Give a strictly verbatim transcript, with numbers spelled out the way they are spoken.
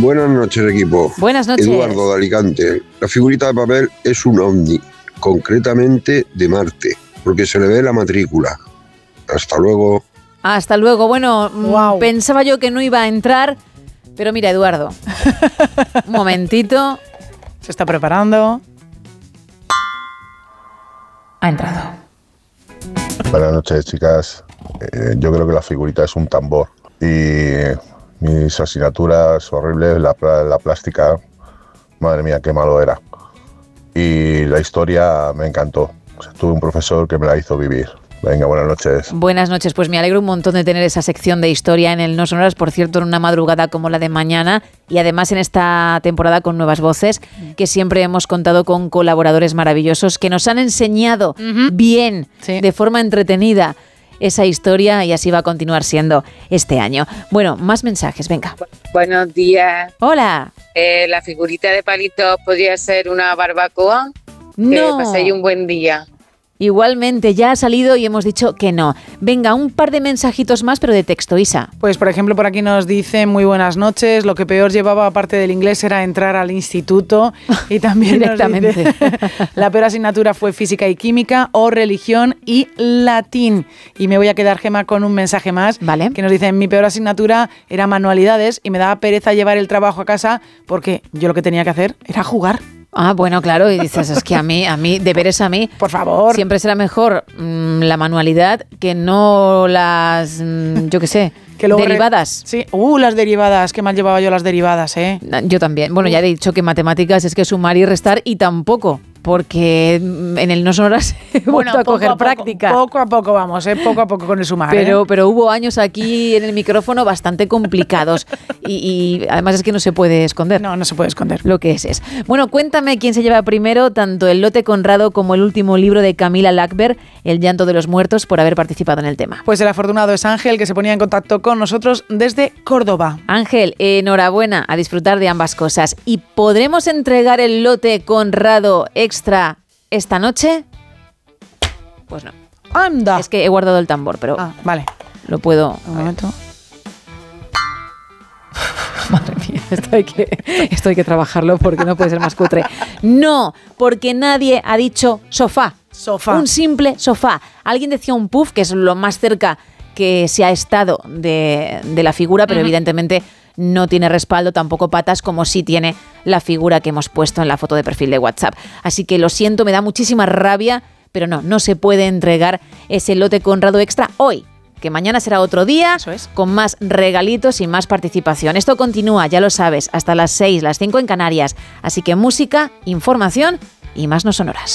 Buenas noches, equipo. Buenas noches. Eduardo de Alicante. La figurita de papel es un ovni, concretamente de Marte, porque se le ve la matrícula. Hasta luego. Hasta luego. Bueno, wow. Pensaba yo que no iba a entrar, pero mira, Eduardo. Un momentito. Se está preparando. Ha entrado. Buenas noches, chicas. Eh, yo creo que la figurita es un tambor. Y mis asignaturas horribles, la, la plástica, madre mía, qué malo era. Y la historia me encantó. O sea, tuve un profesor que me la hizo vivir. Venga, buenas noches. Buenas noches, pues me alegro un montón de tener esa sección de historia en el No Sonoras, por cierto, en una madrugada como la de mañana y además en esta temporada con nuevas voces, que siempre hemos contado con colaboradores maravillosos que nos han enseñado uh-huh. bien, sí. de forma entretenida, esa historia y así va a continuar siendo este año. Bueno, más mensajes, venga. Buenos días. Hola. Eh, la figurita de palitos podría ser una barbacoa. No. Que paséis un buen día. Igualmente, ya ha salido y hemos dicho que no. Venga, un par de mensajitos más, pero de texto, Isa. Pues, por ejemplo, por aquí nos dice muy buenas noches. Lo que peor llevaba, aparte del inglés, era entrar al instituto. Y también directamente. Nos dice, la peor asignatura fue física y química o religión y latín. Y me voy a quedar, Gema, con un mensaje más. Vale. Que nos dice, mi peor asignatura era manualidades y me daba pereza llevar el trabajo a casa porque yo lo que tenía que hacer era jugar. Ah, bueno, claro, y dices, es que a mí, a mí, deberes a mí. Por favor. Siempre será mejor mmm, la manualidad que no las, mmm, yo qué sé, que luego derivadas. Re- sí, uh, las derivadas, qué mal llevaba yo las derivadas, ¿eh? Yo también. Bueno, uh. ya he dicho que matemáticas es que sumar y restar y tampoco. Porque en el No Sonoras he bueno, vuelto a coger a práctica. Poco, poco a poco vamos, ¿eh? Poco a poco con el sumar. Pero, ¿eh? pero hubo años aquí en el micrófono bastante complicados. y, y además es que no se puede esconder. No, no se puede esconder. Lo que es es. Bueno, cuéntame quién se lleva primero tanto el lote Conrado como el último libro de Camila Lackberg, El llanto de los muertos, por haber participado en el tema. Pues el afortunado es Ángel, que se ponía en contacto con nosotros desde Córdoba. Ángel, enhorabuena, a disfrutar de ambas cosas. ¿Y podremos entregar el lote Conrado extra esta noche? Pues no. ¡Anda! Es que he guardado el tambor, pero ah, vale. Lo puedo... Un momento. Madre mía, esto hay, que, esto hay que trabajarlo porque no puede ser más cutre. No, porque nadie ha dicho sofá. Sofá. Un simple sofá. Alguien decía un puff, que es lo más cerca que se ha estado de, de la figura, pero uh-huh. evidentemente no tiene respaldo, tampoco patas, como sí tiene la figura que hemos puesto en la foto de perfil de WhatsApp. Así que lo siento, me da muchísima rabia, pero no, no se puede entregar ese lote Conrado extra hoy, que mañana será otro día, Eso es. con más regalitos y más participación. Esto continúa, ya lo sabes, hasta las seis, las cinco en Canarias. Así que música, información y más No Sonoras.